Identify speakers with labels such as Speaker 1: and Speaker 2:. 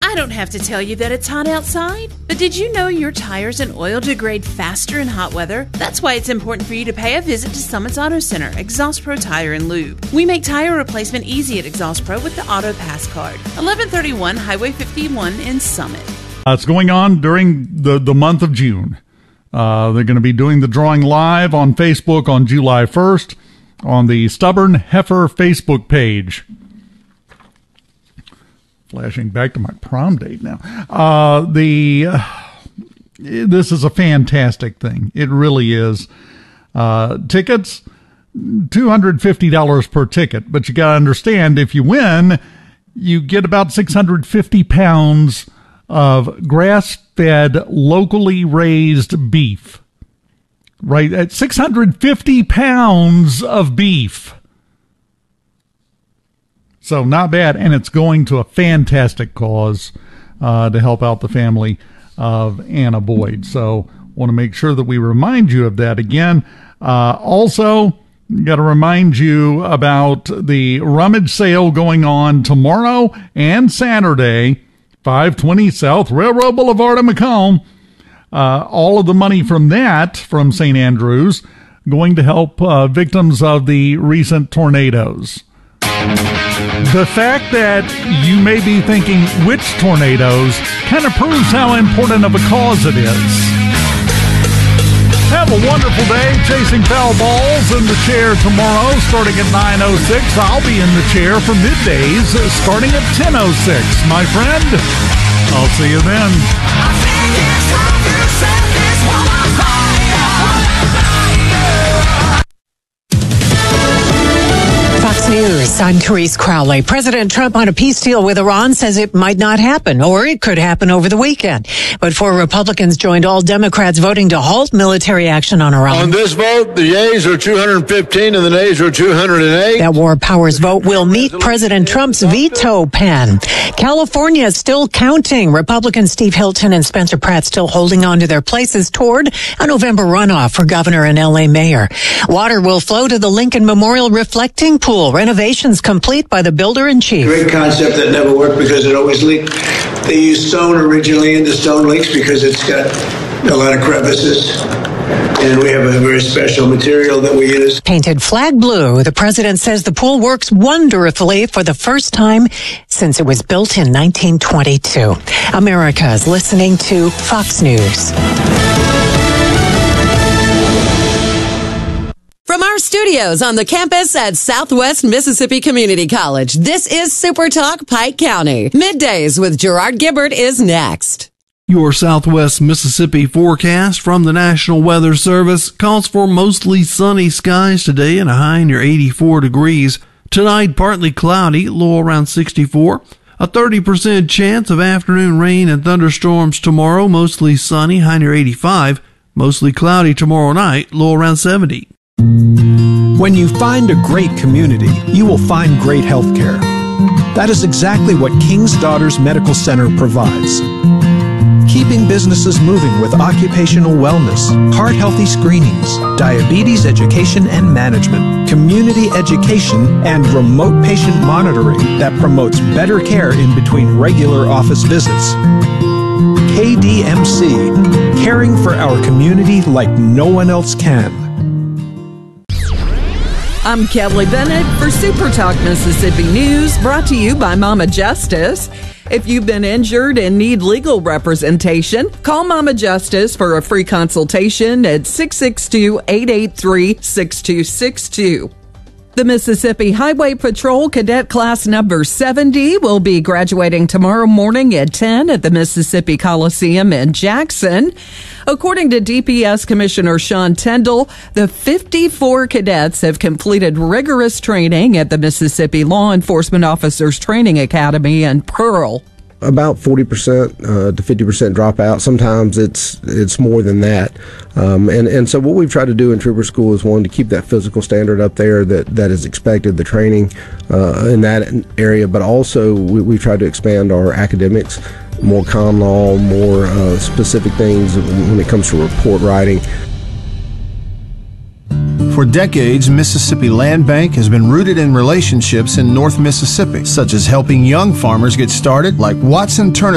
Speaker 1: I don't have to tell you that it's hot outside, but did you know your tires and oil degrade faster in hot weather? That's why it's important for you to pay a visit to Summit's Auto Center, Exhaust Pro Tire and Lube. We make tire replacement easy at Exhaust Pro with the Auto Pass card. 1131 Highway 51 in Summit.
Speaker 2: It's going on during the month of June. They're going to be doing the drawing live on Facebook on July 1st on the Stubborn Heifer Facebook page. Flashing back to my prom date now. This is a fantastic thing. It really is. Tickets, $250 per ticket. But you got to understand, if you win, you get about 650 pounds of grass-fed, locally raised beef. Right? At 650 pounds of beef. So not bad, and it's going to a fantastic cause to help out the family of Anna Boyd. So want to make sure that we remind you of that again. Also, got to remind you about the rummage sale going on tomorrow and Saturday, 520 South Railroad Boulevard in Macomb. All of the money from that, from St. Andrews, going to help victims of the recent tornadoes. The fact that you may be thinking which tornadoes kind of proves how important of a cause it is. Have a wonderful day chasing foul balls in the chair tomorrow starting at 9:06. I'll be in the chair for middays starting at 10:06. My friend, I'll see you then.
Speaker 3: Fox News, I'm Therese Crowley. President Trump on a peace deal with Iran says it might not happen, or it could happen over the weekend. But 4 Republicans joined all Democrats voting to halt military action on Iran.
Speaker 4: On this vote, the yeas are 215 and the nays are 208.
Speaker 3: That war powers vote will meet President Trump's veto pen. California is still counting. Republicans Steve Hilton and Spencer Pratt still holding on to their places toward a November runoff for governor and LA mayor. Water will flow to the Lincoln Memorial reflecting pool. Renovations complete by the builder-in-chief.
Speaker 5: Great concept that never worked because it always leaked. They used stone originally, and the stone leaks because it's got a lot of crevices. And we have a very special material that we use.
Speaker 3: Painted flag blue. The president says the pool works wonderfully for the first time since it was built in 1922. America is listening to Fox News.
Speaker 6: From our studios on the campus at Southwest Mississippi Community College, this is Super Talk Pike County. Middays with Gerard Gibbert is next.
Speaker 7: Your Southwest Mississippi forecast from the National Weather Service calls for mostly sunny skies today and a high near 84 degrees. Tonight, partly cloudy, low around 64. A 30% chance of afternoon rain and thunderstorms tomorrow, mostly sunny, high near 85. Mostly cloudy tomorrow night, low around 70.
Speaker 8: When you find a great community, you will find great health care. That is exactly what King's Daughters Medical Center provides. Keeping businesses moving with occupational wellness, heart-healthy screenings, diabetes education and management, community education, and remote patient monitoring that promotes better care in between regular office visits. KDMC, caring for our community like no one else can.
Speaker 9: I'm Kelly Bennett for Super Talk Mississippi News, brought to you by Mama Justice. If you've been injured and need legal representation, call Mama Justice for a free consultation at 662-883-6262. The Mississippi Highway Patrol Cadet Class number 70 will be graduating tomorrow morning at 10 at the Mississippi Coliseum in Jackson. According to DPS Commissioner Sean Tindall, the 54 cadets have completed rigorous training at the Mississippi Law Enforcement Officers Training Academy in Pearl.
Speaker 10: About 40% to 50% dropout. Sometimes it's more than that. And so what we've tried to do in Trooper School is, one, to keep that physical standard up there that is expected, the training in that area, but also we've tried to expand our academics, more common law, more specific things when it comes to report writing.
Speaker 11: For decades, Mississippi Land Bank has been rooted in relationships in North Mississippi, such as helping young farmers get started, like Watson Turnip